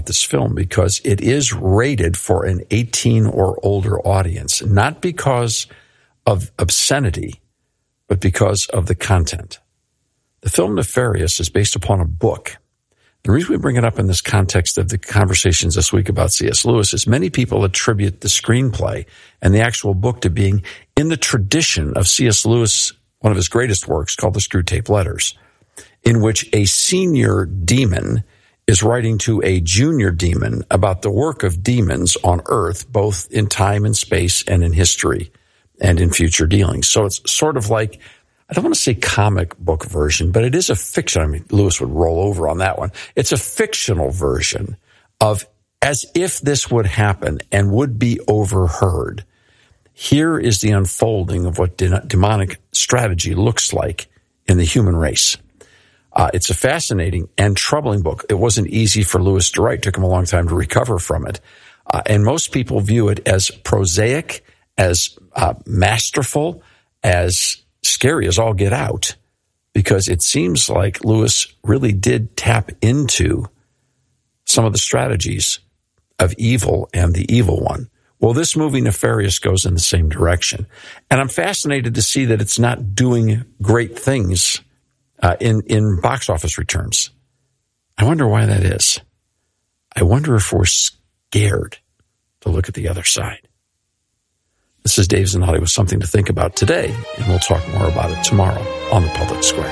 this film because it is rated for an 18 or older audience, not because of obscenity, but because of the content. The film Nefarious is based upon a book. The reason we bring it up in this context of the conversations this week about C.S. Lewis is many people attribute the screenplay and the actual book to being in the tradition of C.S. Lewis, one of his greatest works called The Screwtape Letters, in which a senior demon is writing to a junior demon about the work of demons on Earth, both in time and space and in history and in future dealings. So it's sort of like, I don't want to say comic book version, but it is a fiction. I mean, Lewis would roll over on that one. It's a fictional version of as if this would happen and would be overheard. Here is the unfolding of what demonic strategy looks like in the human race. It's a fascinating and troubling book. It wasn't easy for Lewis to write. It took him a long time to recover from it. And most people view it as prosaic, as masterful, as scary as all get out, because it seems like Lewis really did tap into some of the strategies of evil and the evil one. Well, this movie Nefarious goes in the same direction. And I'm fascinated to see that it's not doing great things in box office returns. I wonder why that is. I wonder if we're scared to look at the other side. This is Dave Zanotti with something to think about today, and we'll talk more about it tomorrow on the Public Square.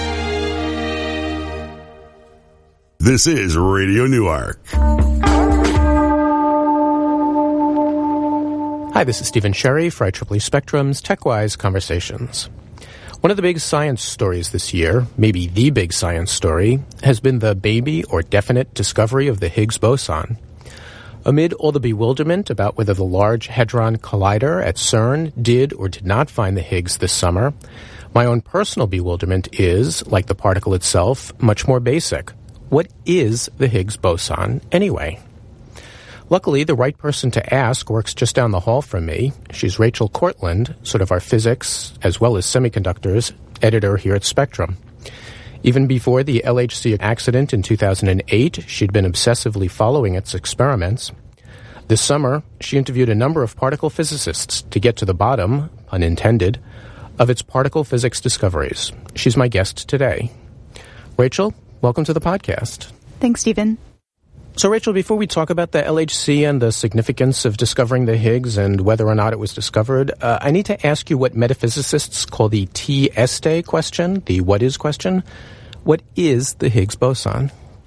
This is Radio Newark. Hi, this is Stephen Sherry for IEEE Spectrum's TechWise Conversations. One of the big science stories this year, maybe the big science story, has been the baby or definite discovery of the Higgs boson. Amid all the bewilderment about whether the Large Hadron Collider at CERN did or did not find the Higgs this summer, my own personal bewilderment is, like the particle itself, much more basic. What is the Higgs boson anyway? Luckily, the right person to ask works just down the hall from me. She's Rachel Cortland, sort of our physics, as well as semiconductors, editor here at Spectrum. Even before the LHC accident in 2008, she'd been obsessively following its experiments. This summer, she interviewed a number of particle physicists to get to the bottom, pun intended, of its particle physics discoveries. She's my guest today. Rachel, welcome to the podcast. Thanks, Stephen. So, Rachel, before we talk about the LHC and the significance of discovering the Higgs and whether or not it was discovered, I need to ask you what metaphysicists call the T-este question, the what is question. What is the Higgs boson?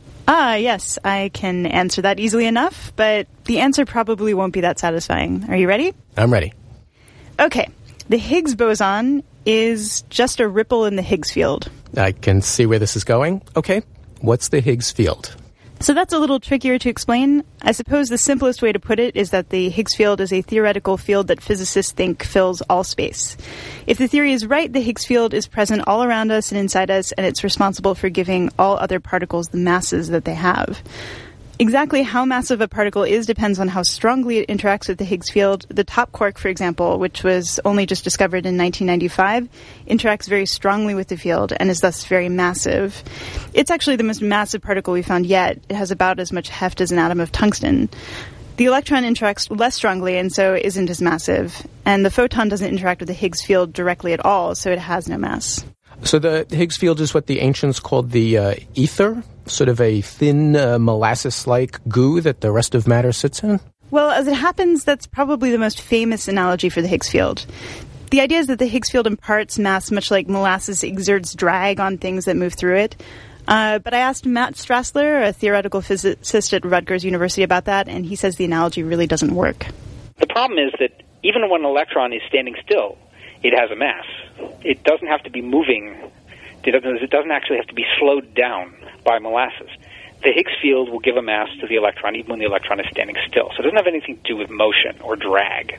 Yes, I can answer that easily enough, but the answer probably won't be that satisfying. Are you ready? I'm ready. Okay. The Higgs boson is just a ripple in the Higgs field. I can see where this is going. Okay. What's the Higgs field? So that's a little trickier to explain. I suppose the simplest way to put it is that the Higgs field is a theoretical field that physicists think fills all space. If the theory is right, the Higgs field is present all around us and inside us, and it's responsible for giving all other particles the masses that they have. Exactly how massive a particle is depends on how strongly it interacts with the Higgs field. The top quark, for example, which was only just discovered in 1995, interacts very strongly with the field and is thus very massive. It's actually the most massive particle we found yet. It has about as much heft as an atom of tungsten. The electron interacts less strongly and so isn't as massive. And the photon doesn't interact with the Higgs field directly at all, so it has no mass. So the Higgs field is what the ancients called the ether? Sort of a thin, molasses-like goo that the rest of matter sits in? Well, as it happens, that's probably the most famous analogy for the Higgs field. The idea is that the Higgs field imparts mass much like molasses exerts drag on things that move through it. But I asked Matt Strassler, a theoretical physicist at Rutgers University, about that, and he says the analogy really doesn't work. The problem is that even when an electron is standing still, it has a mass. It doesn't have to be moving. It doesn't actually have to be slowed down by molasses. The Higgs field will give a mass to the electron even when the electron is standing still. So it doesn't have anything to do with motion or drag.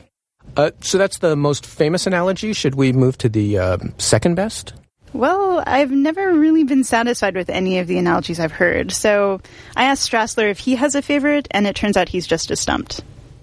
So that's the most famous analogy. Should we move to the second best? Well, I've never really been satisfied with any of the analogies I've heard. So I asked Strassler if he has a favorite, and it turns out he's just as stumped.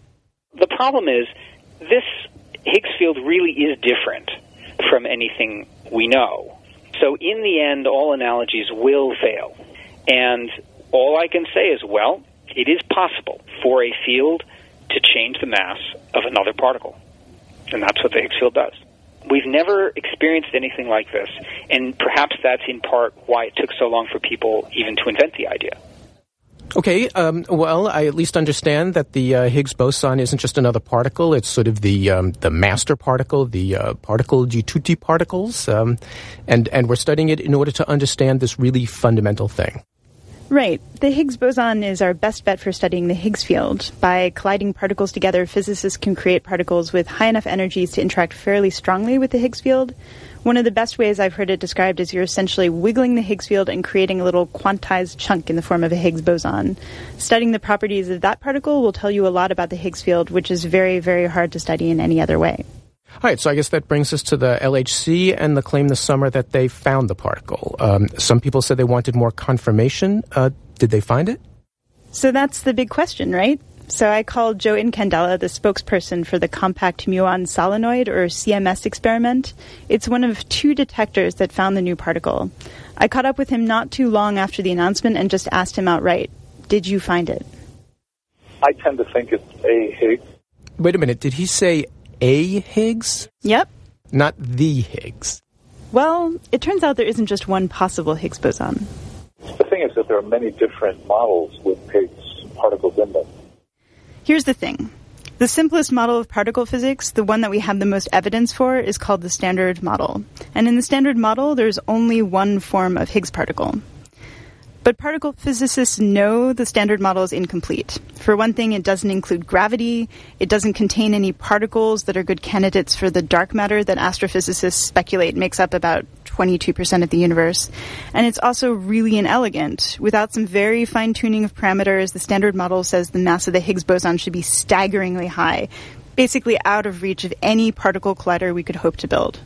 The problem is this Higgs field really is different from anything we know. So in the end, all analogies will fail. And all I can say is, well, It is possible for a field to change the mass of another particle, and that's what the Higgs field does. We've never experienced anything like this, and perhaps that's in part why it took so long for people even to invent the idea. Okay, well, I at least understand that the Higgs boson isn't just another particle. It's sort of the master particle, the particle di tutti particles, and we're studying it in order to understand this really fundamental thing. Right. The Higgs boson is our best bet for studying the Higgs field. By colliding particles together, physicists can create particles with high enough energies to interact fairly strongly with the Higgs field. One of the best ways I've heard it described is you're essentially wiggling the Higgs field and creating a little quantized chunk in the form of a Higgs boson. Studying the properties of that particle will tell you a lot about the Higgs field, which is very, very hard to study in any other way. All right, so I guess that brings us to the LHC and the claim this summer that they found the particle. Some people said they wanted more confirmation. Did they find it? So that's the big question, right? So I called Joe Incandela, the spokesperson for the Compact Muon Solenoid, or CMS experiment. It's one of 2 detectors that found the new particle. I caught up with him not too long after the announcement and just asked him outright, did you find it? I tend to think it's a Higgs. Wait a minute, did he say a Higgs? Yep. Not the Higgs. Well, it turns out there isn't just one possible Higgs boson. The thing is that there are many different models with Higgs particles in them. Here's the thing. The simplest model of particle physics, the one that we have the most evidence for, is called the Standard Model. And in the Standard Model, there's only one form of Higgs particle. But particle physicists know the Standard Model is incomplete. For one thing, it doesn't include gravity. It doesn't contain any particles that are good candidates for the dark matter that astrophysicists speculate makes up about 22% of the universe. And it's also really inelegant. Without some very fine-tuning of parameters, the Standard Model says the mass of the Higgs boson should be staggeringly high, basically out of reach of any particle collider we could hope to build.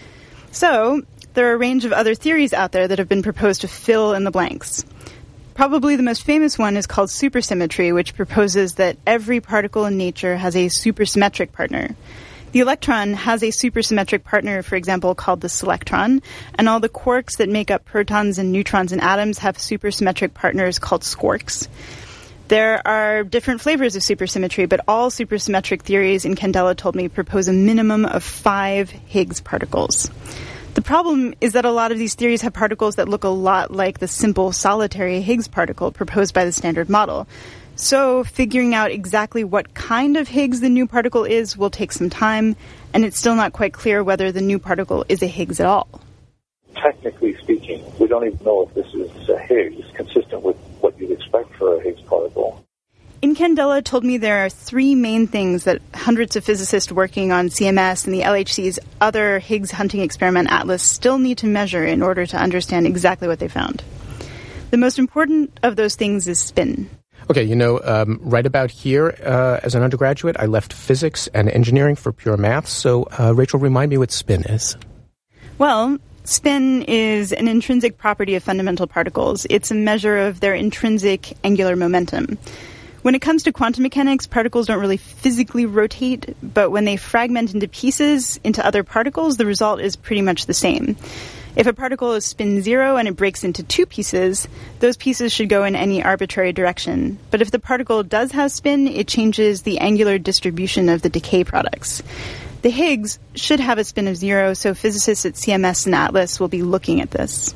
So, there are a range of other theories out there that have been proposed to fill in the blanks. Probably the most famous one is called supersymmetry, which proposes that every particle in nature has a supersymmetric partner. The electron has a supersymmetric partner, for example, called the selectron, and all the quarks that make up protons and neutrons in atoms have supersymmetric partners called squarks. There are different flavors of supersymmetry, but all supersymmetric theories, Incandela told me, propose a minimum of 5 Higgs particles. The problem is that a lot of these theories have particles that look a lot like the simple solitary Higgs particle proposed by the Standard Model. So figuring out exactly what kind of Higgs the new particle is will take some time, and it's still not quite clear whether the new particle is a Higgs at all. Technically speaking, we don't even know if this is a Higgs, consistent with what you'd expect for a Higgs particle. Incandela told me there are 3 main things that hundreds of physicists working on CMS and the LHC's other Higgs hunting experiment Atlas still need to measure in order to understand exactly what they found. The most important of those things is spin. Okay, right about here, as an undergraduate, I left physics and engineering for pure math. So, Rachel, remind me what spin is. Well, spin is an intrinsic property of fundamental particles. It's a measure of their intrinsic angular momentum. When it comes to quantum mechanics, particles don't really physically rotate, but when they fragment into pieces into other particles, the result is pretty much the same. If a particle is spin 0 and it breaks into 2 pieces, those pieces should go in any arbitrary direction. But if the particle does have spin, it changes the angular distribution of the decay products. The Higgs should have a spin of 0, so physicists at CMS and Atlas will be looking at this.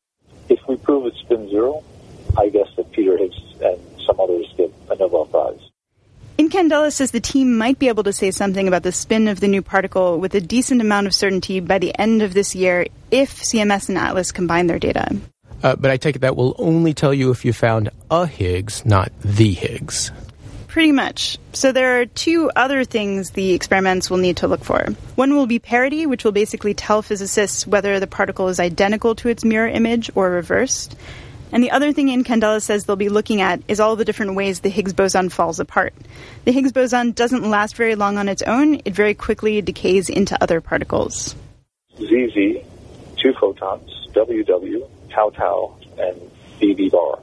If we prove it's spin 0, I guess that Peter Higgs and some others get a Nobel Prize. Incandela says the team might be able to say something about the spin of the new particle with a decent amount of certainty by the end of this year if CMS and Atlas combine their data. But I take it that will only tell you if you found a Higgs, not the Higgs. Pretty much. So there are 2 other things the experiments will need to look for. One will be parity, which will basically tell physicists whether the particle is identical to its mirror image or reversed. And the other thing Incandela says they'll be looking at is all the different ways the Higgs boson falls apart. The Higgs boson doesn't last very long on its own. It very quickly decays into other particles. ZZ, 2 photons, WW, tau tau, and BB bar.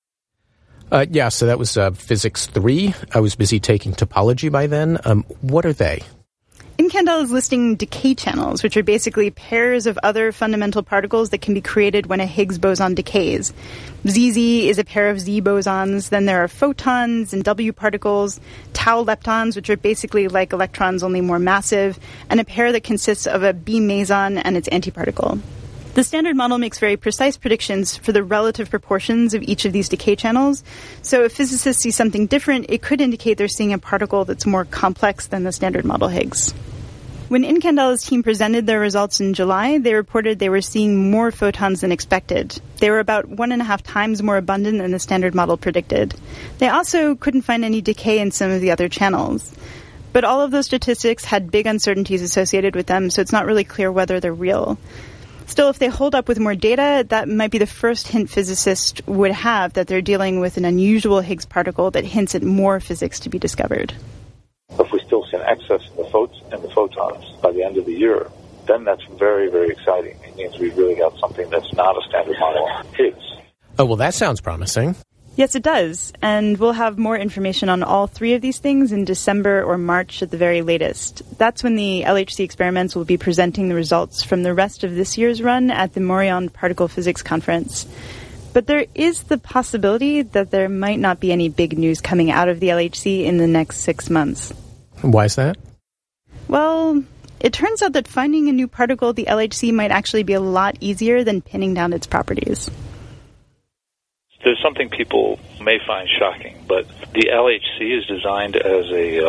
So that was Physics 3. I was busy taking topology by then. What are they? Incandela is listing decay channels, which are basically pairs of other fundamental particles that can be created when a Higgs boson decays. ZZ is a pair of Z bosons. Then there are photons and W particles, tau leptons, which are basically like electrons, only more massive, and a pair that consists of a B meson and its antiparticle. The Standard Model makes very precise predictions for the relative proportions of each of these decay channels. So if physicists see something different, it could indicate they're seeing a particle that's more complex than the Standard Model Higgs. When Incandela's team presented their results in July, they reported they were seeing more photons than expected. They were about 1.5 times more abundant than the Standard Model predicted. They also couldn't find any decay in some of the other channels. But all of those statistics had big uncertainties associated with them, so it's not really clear whether they're real. Still, if they hold up with more data, that might be the first hint physicists would have that they're dealing with an unusual Higgs particle that hints at more physics to be discovered. If we still see an excess in the photons by the end of the year, then that's very, very exciting. It means we've really got something that's not a Standard Model Higgs. Oh, well, that sounds promising. Yes, it does. And we'll have more information on all three of these things in December or March at the very latest. That's when the LHC experiments will be presenting the results from the rest of this year's run at the Morion Particle Physics Conference. But there is the possibility that there might not be any big news coming out of the LHC in the next 6 months. Why is that? Well, it turns out that finding a new particle at the LHC might actually be a lot easier than pinning down its properties. There's something people may find shocking, but the LHC is designed as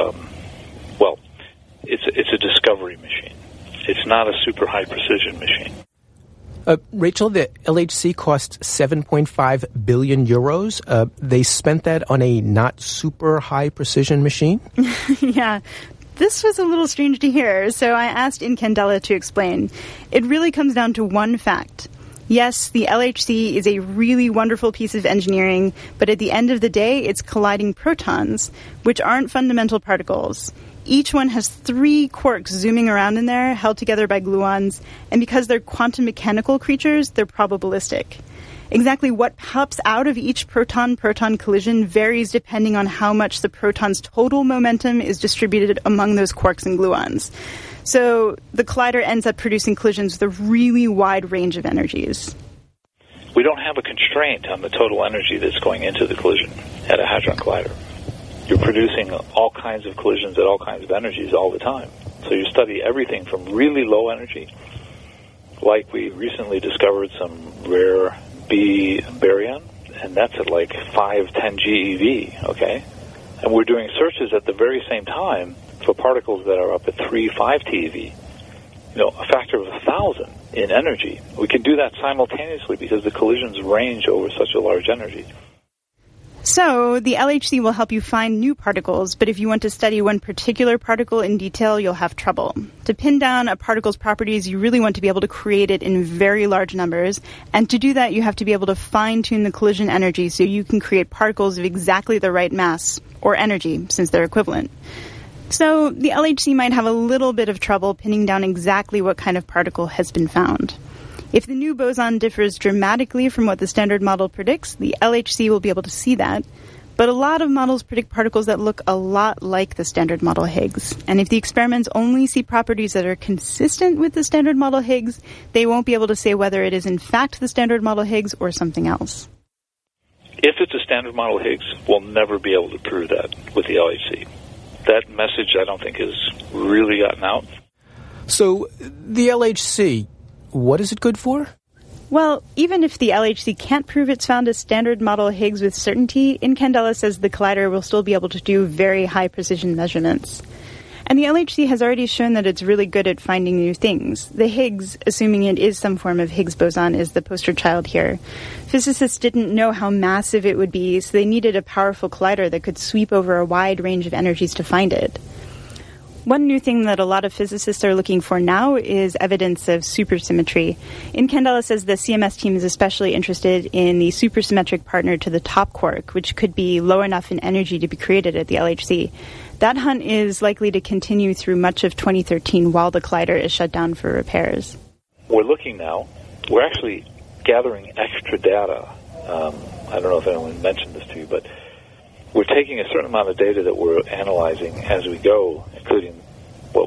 it's a discovery machine. It's not a super high precision machine. Rachel, the LHC cost 7.5 billion euros. They spent that on a not super high precision machine? Yeah. This was a little strange to hear, so I asked Incandela to explain. It really comes down to one fact. Yes, the LHC is a really wonderful piece of engineering, but at the end of the day, it's colliding protons, which aren't fundamental particles. Each one has 3 quarks zooming around in there, held together by gluons, and because they're quantum mechanical creatures, they're probabilistic. Exactly what pops out of each proton-proton collision varies depending on how much the proton's total momentum is distributed among those quarks and gluons. So the collider ends up producing collisions with a really wide range of energies. We don't have a constraint on the total energy that's going into the collision at a Hadron Collider. You're producing all kinds of collisions at all kinds of energies all the time. So you study everything from really low energy, like we recently discovered some rare B baryon, and that's at like 5-10 GeV, okay? And we're doing searches at the very same time for particles that are up at 3-5 TeV, a factor of 1,000 in energy. We can do that simultaneously because the collisions range over such a large energy. So the LHC will help you find new particles, but if you want to study one particular particle in detail, you'll have trouble. To pin down a particle's properties, you really want to be able to create it in very large numbers, and to do that, you have to be able to fine-tune the collision energy so you can create particles of exactly the right mass, or energy, since they're equivalent. So the LHC might have a little bit of trouble pinning down exactly what kind of particle has been found. If the new boson differs dramatically from what the Standard Model predicts, the LHC will be able to see that. But a lot of models predict particles that look a lot like the Standard Model Higgs. And if the experiments only see properties that are consistent with the Standard Model Higgs, they won't be able to say whether it is in fact the Standard Model Higgs or something else. If it's a Standard Model Higgs, we'll never be able to prove that with the LHC. That message, I don't think, has really gotten out. So, the LHC, what is it good for? Well, even if the LHC can't prove it's found a Standard Model Higgs with certainty, Incandela says the collider will still be able to do very high precision measurements. And the LHC has already shown that it's really good at finding new things. The Higgs, assuming it is some form of Higgs boson, is the poster child here. Physicists didn't know how massive it would be, so they needed a powerful collider that could sweep over a wide range of energies to find it. One new thing that a lot of physicists are looking for now is evidence of supersymmetry. Incandela says the CMS team is especially interested in the supersymmetric partner to the top quark, which could be low enough in energy to be created at the LHC. That hunt is likely to continue through much of 2013 while the collider is shut down for repairs. We're looking now. We're actually gathering extra data. I don't know if anyone mentioned this to you, but we're taking a certain amount of data that we're analyzing as we go, including what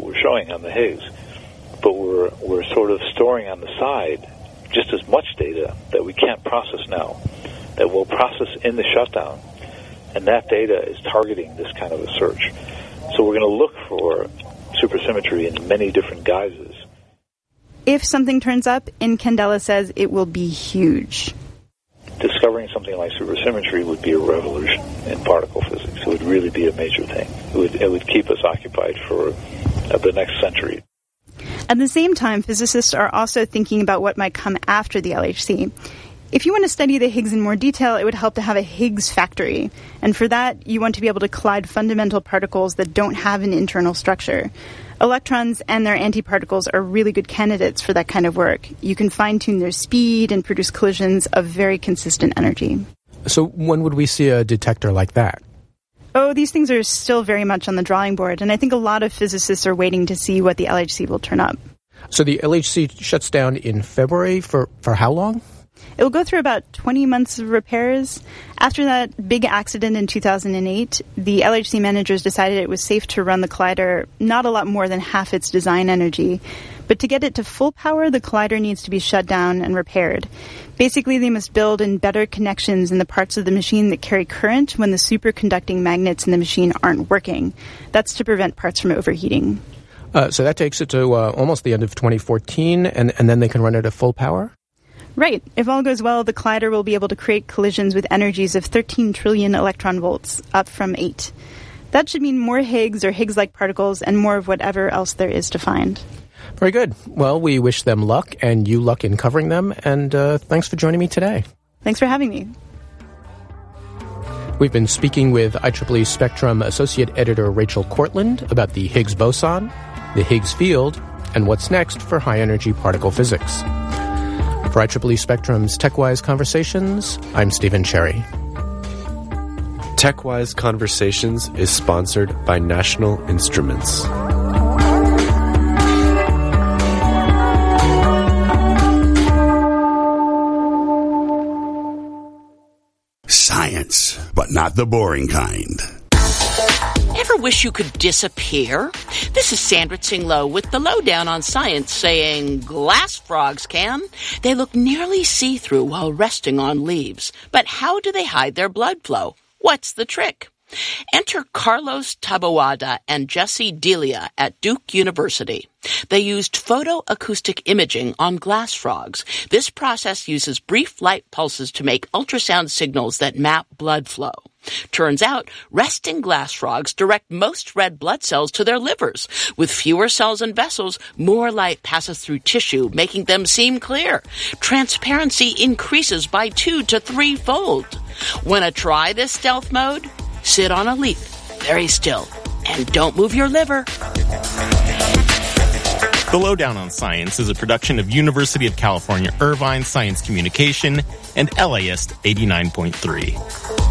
we're showing on the Higgs, but we're sort of storing on the side just as much data that we can't process now, that we'll process in the shutdown, and that data is targeting this kind of a search. So we're going to look for supersymmetry in many different guises. If something turns up, Candela says it will be huge. Discovering something like supersymmetry would be a revolution in particle physics. It would really be a major thing. It would keep us occupied for the next century. At the same time, physicists are also thinking about what might come after the LHC. If you want to study the Higgs in more detail, it would help to have a Higgs factory. And for that, you want to be able to collide fundamental particles that don't have an internal structure. Electrons and their antiparticles are really good candidates for that kind of work. You can fine-tune their speed and produce collisions of very consistent energy. So when would we see a detector like that? Oh, these things are still very much on the drawing board, and I think a lot of physicists are waiting to see what the LHC will turn up. So the LHC shuts down in February for how long? It will go through about 20 months of repairs. After that big accident in 2008, the LHC managers decided it was safe to run the collider not a lot more than half its design energy. But to get it to full power, the collider needs to be shut down and repaired. Basically, they must build in better connections in the parts of the machine that carry current when the superconducting magnets in the machine aren't working. That's to prevent parts from overheating. So that takes it to almost the end of 2014, and then they can run it at full power? Right. If all goes well, the collider will be able to create collisions with energies of 13 trillion electron volts, up from 8. That should mean more Higgs or Higgs-like particles and more of whatever else there is to find. Very good. Well, we wish them luck, and you luck in covering them, and thanks for joining me today. Thanks for having me. We've been speaking with IEEE Spectrum Associate Editor Rachel Cortland about the Higgs boson, the Higgs field, and what's next for high-energy particle physics. For IEEE Spectrum's TechWise Conversations, I'm Stephen Cherry. TechWise Conversations is sponsored by National Instruments. Science, but not the boring kind. Ever wish you could disappear? This is Sandra Tsing-Loh with the Lowdown on Science saying glass frogs can. They look nearly see-through while resting on leaves. But how do they hide their blood flow? What's the trick? Enter Carlos Taboada and Jesse Delia at Duke University. They used photoacoustic imaging on glass frogs. This process uses brief light pulses to make ultrasound signals that map blood flow. Turns out, resting glass frogs direct most red blood cells to their livers. With fewer cells and vessels, more light passes through tissue, making them seem clear. Transparency increases by 2 to 3-fold. Wanna try this stealth mode? Sit on a leaf, very still, and don't move your liver. The Lowdown on Science is a production of University of California, Irvine Science Communication and LAist 89.3.